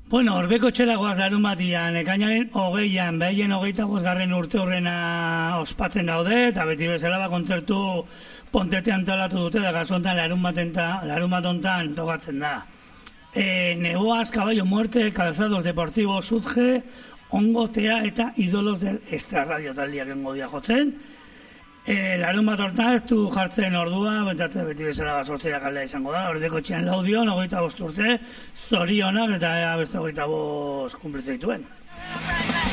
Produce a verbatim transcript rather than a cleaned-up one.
Bueno, Orbeko txelagoaz larun batian, ekainaren hogeian, behien hogeita bosgarren urte horrena ospatzen daude, eta beti bezala ba, kontzertu Pontete antolatu dute, da gazontan larun batontan tokatzen da. E, Neboaz, Caballo Muerte, Calzados Deportivos, Sudge, Ongotea eta Idolos del Extrarradio taldiak engo dia jotzen. E, larun bat hortan ez du jartzen ordua, bentatzen beti bezala sortzera kaldea izango da, Orbeko txian laudion, hogeita bost urte, zorionak eta ea beste hogeita bost kumplitzen dituen.